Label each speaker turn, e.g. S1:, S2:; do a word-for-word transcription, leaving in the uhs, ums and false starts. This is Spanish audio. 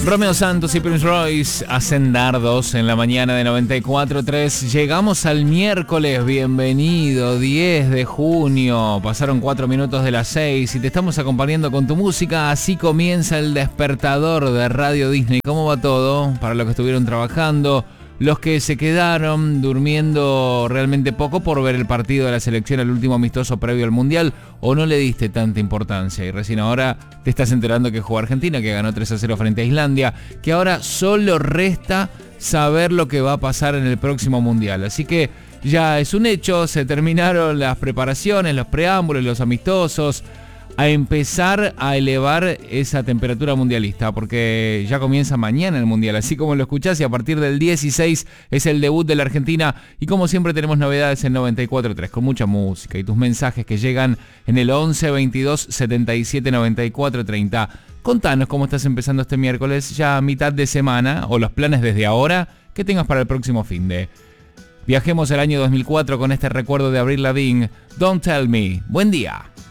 S1: Romeo Santos y Prince Royce hacen dardos en la mañana de noventa y cuatro punto tres. Llegamos al miércoles, bienvenido, diez de junio. Pasaron cuatro minutos de las seis y te estamos acompañando con tu música. Así comienza el despertador de Radio Disney. ¿Cómo va todo? Para los que estuvieron trabajando, los que se quedaron durmiendo realmente poco por ver el partido de la selección, el último amistoso previo al Mundial, o no le diste tanta importancia y recién ahora te estás enterando que jugó Argentina, que ganó tres a cero frente a Islandia, que ahora solo resta saber lo que va a pasar en el próximo Mundial. Así que ya es un hecho, se terminaron las preparaciones, los preámbulos, los amistosos, a empezar a elevar esa temperatura mundialista, porque ya comienza mañana el Mundial, así como lo escuchás, y a partir del dieciséis es el debut de la Argentina, y como siempre tenemos novedades en noventa y cuatro punto tres, con mucha música y tus mensajes que llegan en el once veintidós setenta y siete noventa y cuatro treinta. Contanos cómo estás empezando este miércoles, ya a mitad de semana, o los planes desde ahora que tengas para el próximo finde. Viajemos al año dos mil cuatro con este recuerdo de Avril Lavigne, Don't Tell Me. Buen día.